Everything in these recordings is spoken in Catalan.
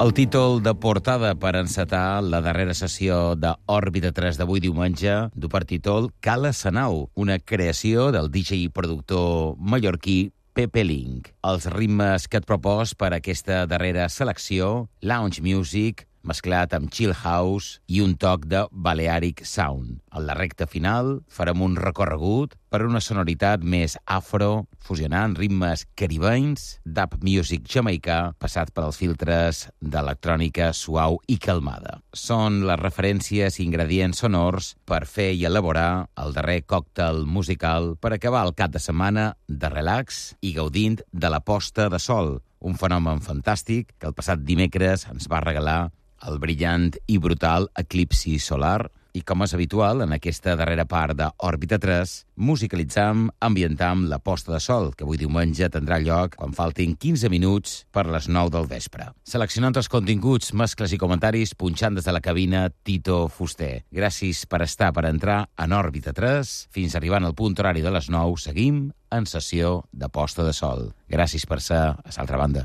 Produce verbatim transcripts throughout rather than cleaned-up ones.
El títol de portada per encetar la darrera sessió d'Òrbita tres d'avui diumenge du per títol Cala Sanau, una creació del D J i productor mallorquí Pepe Link. Els ritmes que et propos per aquesta darrera selecció, lounge music, mesclat amb chill house i un toc de Balearic Sound. En la recta final farem un recorregut per una sonoritat més afro, fusionant ritmes caribenys, dub music jamaicà, passat pels filtres d'electrònica suau i calmada. Són les referències i ingredients sonors per fer i elaborar el darrer còctel musical per acabar el cap de setmana de relax i gaudint de la posta de sol, un fenomen fantàstic que el passat dimecres ens va regalar el brillant i brutal eclipsi solar. I com és habitual, en aquesta darrera part d'Òrbita tres, musicalitzam, ambientam la posta de sol, que avui diumenge tindrà lloc quan faltin quinze minuts per les nou del vespre. Seleccionant els continguts, mescles i comentaris, punxant des de la cabina Tito Fuster. Gràcies per estar, per entrar en Òrbita tres. Fins arribant al punt horari de les nou, seguim en sessió de posta de sol. Gràcies per ser a l'altra banda.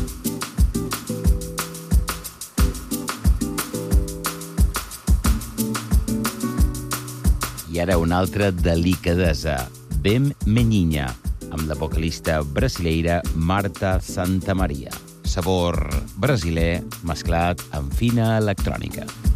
I ara una altra delicadesa, Bem Menhinha, amb la vocalista brasileira Marta Santamaria. Sabor brasiler mesclat amb fina electrònica.